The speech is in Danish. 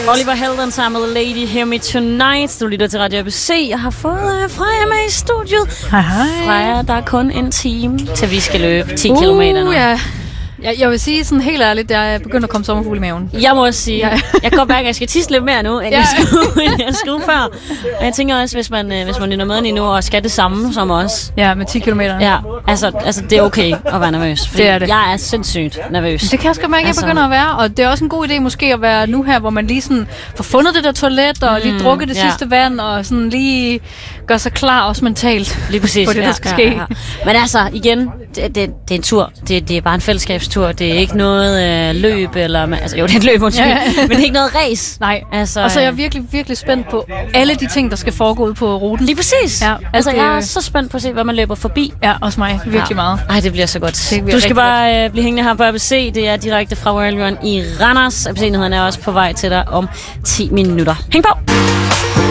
Oliver Heldon sammen med Lady Hear Me Tonight. Du lytter til Radio ABC. Jeg har fået Freja med i studiet. Hej. Freja, der er kun en time, til vi skal løbe 10 kilometer nu. Ja. Jeg vil sige sådan helt ærligt, at jeg begynder at komme sommerfugle i maven. Jeg må også sige, jeg kan godt mærke, at jeg skal tisse lidt mere nu, end jeg skulle før. Og jeg tænker også, hvis man lytter med lige nu og skal det samme som os. Ja, med 10 kilometer. Ja, altså det er okay at være nervøs. Det er det. Jeg er sindssygt nervøs. Det kan jeg også godt mærke, at jeg begynder at være. Og det er også en god idé måske at være nu her, hvor man lige sådan får fundet det der toilet, og lige drukket det sidste vand, og sådan lige gør sig klar også mentalt. Lige præcis. På det, der skal ske. Ja. Men altså, igen, det er en tur. Det er bare en fællesskabstur. Det er ikke noget løb, eller... Altså, jo, det er et løb, men det er ikke noget race. Nej, altså, og så er jeg virkelig, virkelig spændt på alle de ting, der skal foregå ud på ruten. Lige præcis. Ja, altså, jeg er så spændt på at se, hvad man løber forbi. Ja, også mig. Virkelig meget. Ej, det bliver så godt. Du skal bare blive hængende her på ABC. Det er direkte fra Royal Run i Randers. ABC-nyhederne er også på vej til dig om 10 minutter. Hæng på!